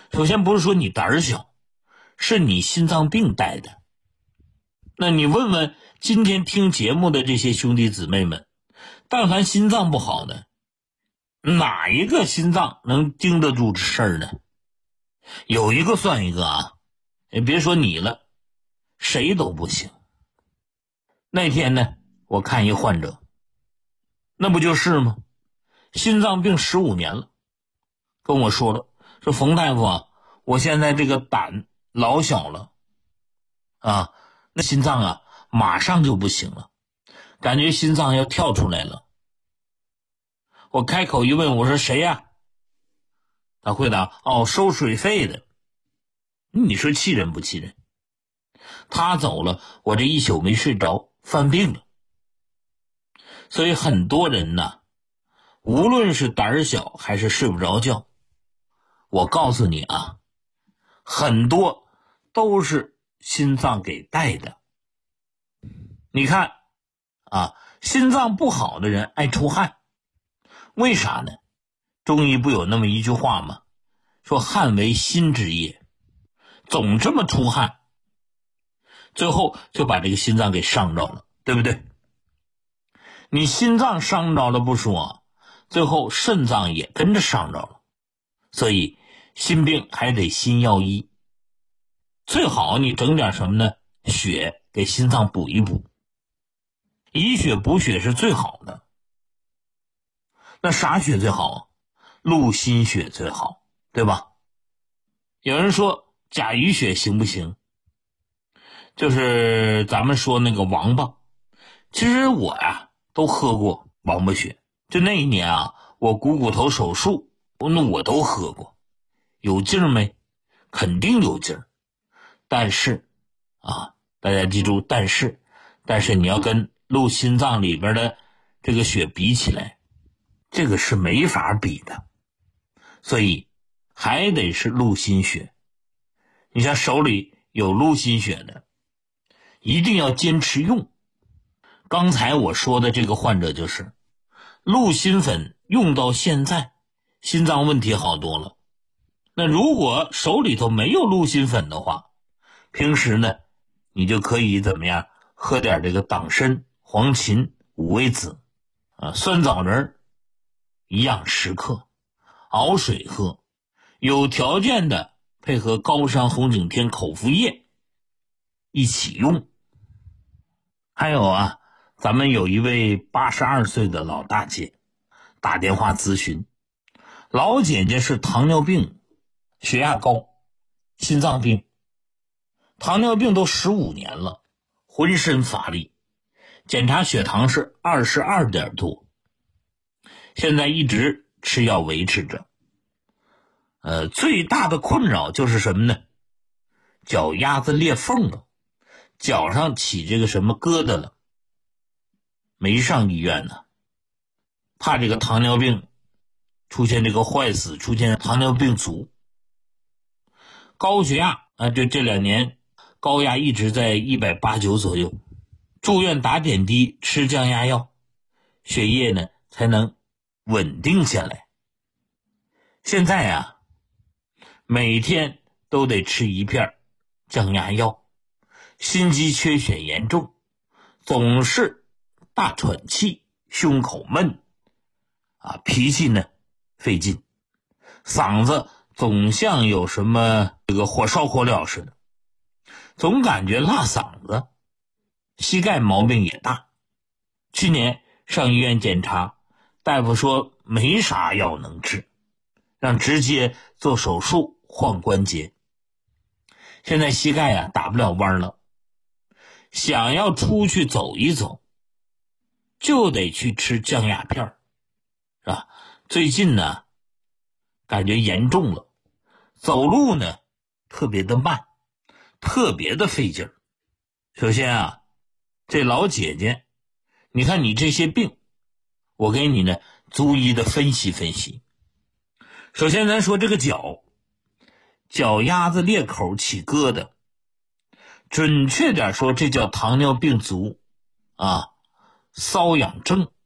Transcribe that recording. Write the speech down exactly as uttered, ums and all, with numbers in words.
首先不是说你胆儿小，是你心脏病带的。那你问问今天听节目的这些兄弟姊妹们，但凡心脏不好的，哪一个心脏能经得住这事儿呢？有一个算一个啊，也别说你了，谁都不行。那天呢，我看一患者，那不就是吗？心脏病十五年了，跟我说了，说冯大夫啊，我现在这个胆老小了啊，那心脏啊马上就不行了，感觉心脏要跳出来了。我开口一问，我说谁呀？他回答，哦，收水费的。你说气人不气人？他走了，我这一宿没睡着，犯病了。所以很多人呢，无论是胆儿小还是睡不着觉，我告诉你啊，很多都是心脏给带的。你看啊，心脏不好的人爱出汗，为啥呢？中医不有那么一句话吗？说汗为心之液，总这么出汗，最后就把这个心脏给伤着了，对不对？你心脏伤着了不说，最后肾脏也跟着伤着了。所以心病还得心药医，最好你整点什么呢？血给心脏补一补，以血补血是最好的。那啥血最好？鹿心血最好，对吧？有人说甲鱼血行不行？就是咱们说那个王八，其实我呀都喝过王八血。就那一年啊，我股骨头手术，那我都喝过。有劲儿没？肯定有劲儿。但是啊，大家记住，但是但是你要跟鹿心脏里边的这个血比起来，这个是没法比的。所以还得是鹿心血。你像手里有鹿心血的，一定要坚持用。刚才我说的这个患者就是鹿心粉用到现在，心脏问题好多了。那如果手里头没有鹿心粉的话，平时呢你就可以怎么样，喝点这个党参、黄芩、五味子啊、酸枣仁一样十克，熬水喝。有条件的配合高山红景天口服液一起用。还有啊，咱们有一位八十二岁的老大姐打电话咨询，老姐姐是糖尿病、血压高、心脏病，糖尿病都十五年了，浑身乏力，检查血糖是二十二点多，现在一直吃药维持着。呃，最大的困扰就是什么呢？脚丫子裂缝了，脚上起这个什么疙瘩了，没上医院呢，怕这个糖尿病出现这个坏死，出现糖尿病足。高血压啊，这这两年高压一直在一百八十九左右，住院打点滴，吃降压药，血液呢才能稳定下来。现在啊，每天都得吃一片降压药，心肌缺血严重，总是大喘气，胸口闷啊，脾气呢费劲，嗓子总像有什么这个火烧火燎似的，总感觉辣嗓子，膝盖毛病也大。去年上医院检查，大夫说没啥药能治，让直接做手术换关节。现在膝盖啊打不了弯了，想要出去走一走，就得去吃降压片，是吧？最近呢，感觉严重了，走路呢特别的慢，特别的费劲儿。首先啊，这老姐姐，你看你这些病，我给你呢逐一的分析分析。首先咱说这个脚，脚丫子裂口起疙瘩，准确点说，这叫糖尿病足啊，瘙痒症。